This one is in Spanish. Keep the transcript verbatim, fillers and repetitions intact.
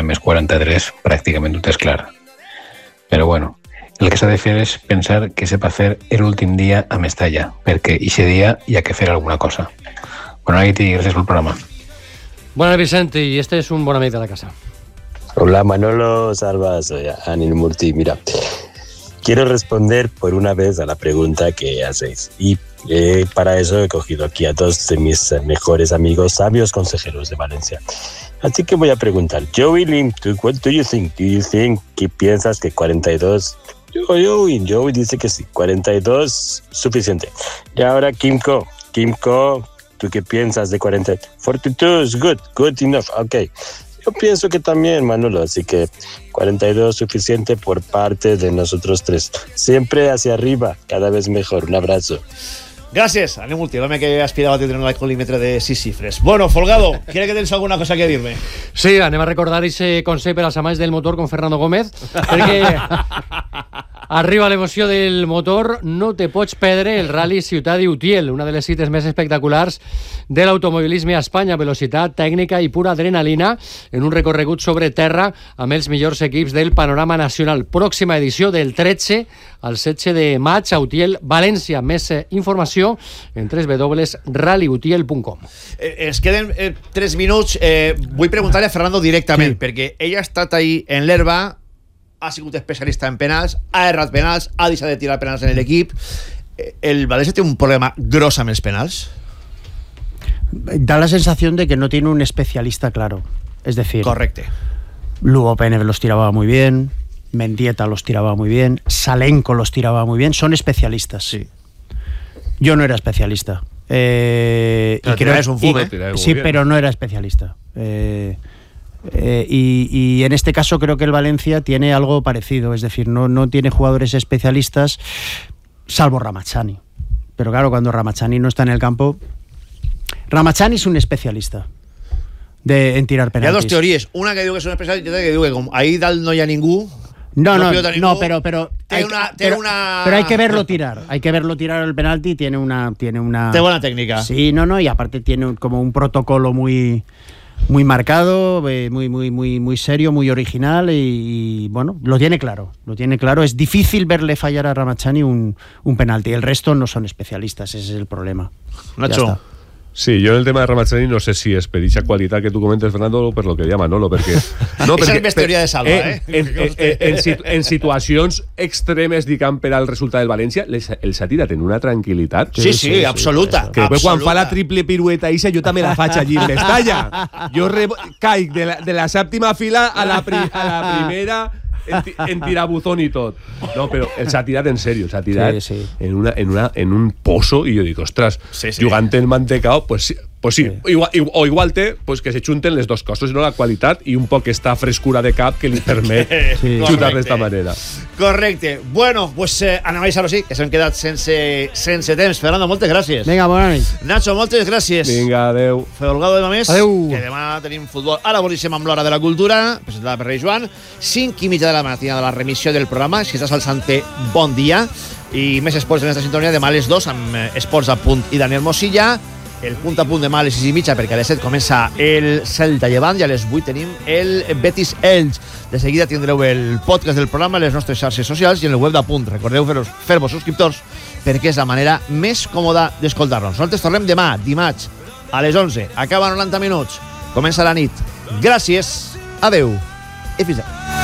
més quaranta-tres pràcticament ho tens clar. Però bueno, el que s'ha de fer és pensar que se pot fer l'últim dia a Mestalla, perquè aquest dia hi ha que fer alguna cosa. Bona nit i gràcies pel programa. Bona nit, Vicente, y este es un bon amic de la casa. Hola, Manolo, Salva, soy Anil Murti. Mira, quiero responder por una vez a la pregunta que hacéis. Y eh, para eso he cogido aquí a dos de mis mejores amigos, sabios consejeros de Valencia. Así que voy a preguntar, Joey Lim, what do you think? Do you think que piensas que cuarenta y dos? Joey, Joey dice que sí, cuarenta y dos suficiente. Y ahora Kimco, Kimco, ¿tú qué piensas de cuarenta? cuarenta y dos, good, good enough, ok. Yo pienso que también, Manolo, así que cuarenta y dos suficiente por parte de nosotros tres. Siempre hacia arriba, cada vez mejor. Un abrazo. Gràcies, Anil Murti, l'home que aspirava a tindre un alcoholímetre de sis xifres. Bueno, Folgado, ¿quiere que tens alguna cosa que dir-me? Sí, anem a recordar ese consell per als amants del motor con Fernando Gómez, perquè arriba l'emoció del motor, no te pots perdre el Rally Ciutat d'Utiel, una de les cites més espectaculars de l'automobilisme a Espanya, velocitat, tècnica i pura adrenalina en un recorregut sobre terra amb els millors equips del panorama nacional. Pròxima edició del tretze al setze de maig a Utiel, València. Més informació en w w w punt rally utiel punt com. Eh, ens queden eh, tres minuts. Eh, vull preguntar-li a Fernando directament, sí, perquè ell ha estat ahí en l'herba, ha sigut especialista en penals, ha errat penals, ha deixat de tirar penals en l'equip. ¿El València té un problema gros amb els penals? Da la sensación de que no tiene un especialista claro. Es decir, correcte. Lugo Pérez los tiraba muy bien, Mendieta los tiraba muy bien, Salenko los tiraba muy bien. Son especialistas. Sí. Yo no era especialista. Eh, pero y creo, es un fume. Y, sí, pero no era especialista. Eh, Eh, y, y en este caso creo que el Valencia tiene algo parecido, es decir, no, no tiene jugadores especialistas salvo Ramachani, pero claro, cuando Ramachani no está en el campo, Ramachani es un especialista de, en tirar penaltis. Hi ha dos teories, una que diu que és un especialista i l'altra que diu que com ahí dalt no hi ha ningú. No, no, no, no, pero, pero, hay, una, pero, una... pero hay que verlo tirar, hay que verlo tirar el penalti, tiene una, tiene una... Tiene buena técnica. Sí, no, no, y aparte tiene un, como un protocolo muy... muy marcado, eh, muy, muy, muy, muy serio, muy original y, y bueno, lo tiene claro, lo tiene claro. Es difícil verle fallar a Ramachani un, un penalti. El resto no son especialistas, ese es el problema. Nacho. Sí, yo en el tema de Ramachani no sé si es per dicha cualidad que tú comentes, Fernando, o per lo que llama Manolo, perquè... No, perquè, és teoria de Salva, eh? eh? En, en, en, en, en situacions extremes, diguem, per al resultat del València, els ha tirat en una tranquil·litat. Sí, sí, sí, absoluta. Que després absoluta. quan fa la triple pirueta ixa, jo també la faig allí en Mestalla. Jo re... caic de la, de la sèptima fila a la, pri, a la primera... En, en tirabuzón i tot. No, però s'ha tirat en sèrio, s'ha tirat sí, sí. En, una, en, una, en un pozo i jo dic, ostres, sí, sí. Jugant en mantecao, pues sí, pues sí. sí. Igual, o igual té pues que se junten les dos coses, no? La qualitat i un poc esta frescura de cap que li permet sí. Xutar d'esta manera. Correcte. Bueno, pues eh, anem a deixar-ho així, que s'han quedat sense, sense temps. Fernando, moltes gràcies. Vinga, bona nit. Nacho, moltes gràcies. Vinga, adeu. Folgado de Mamés. Adeu. Que demà tenim futbol. Ara volíssim amb l'Hora de la Cultura, presentada per Rei Joan. cinc i mitja de la matina de la remissió del programa. Si estàs al Santé, bon dia. I més esports en aquesta sintonia demà a les dos amb Esports a Punt i Daniel Mosilla. El punt a punt demà a les sis i mitja perquè a les set comença el Celta Llevant i a les vuit tenim el Betis Elx. De seguida tindreu el podcast del programa a les nostres xarxes socials i en el web d'Apunt. Recordeu fer-vos fer-vos subscriptors perquè és la manera més còmoda d'escoltar-nos. Nosaltres tornem demà, dimarts, a les onze. Acaba noranta minuts. Comença la nit. Gràcies, adeu i fins demà.